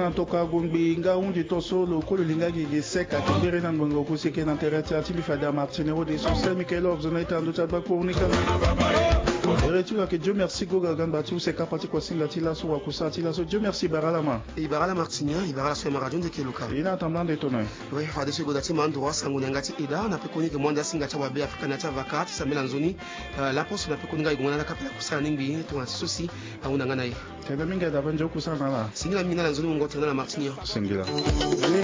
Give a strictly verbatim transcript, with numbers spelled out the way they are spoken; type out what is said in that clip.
na toka gumbi nga undi toso lo ko linga gi seka timbere na ngongo kusike na terata tibi fada Martinero de social Michael Obzona itando taba ko unika Eretuka que Dieu merci go gagan batu se kapati ko singa tila so wakusa tila so Dieu merci baralama e barala Martinia e barala so maradon de keluka ina tamblan de tonai oui fa de se godati mandwa sangu ngati ida na pe koni ke mwanda singa cha babe Afrika na cha vakat samela nzoni la poste na pe koni ngai ngona na kapela kusana ningi to na sosi nguna ngana yi tena minga da banjo kusana la singila mina nzoni ngoto na Martinia singila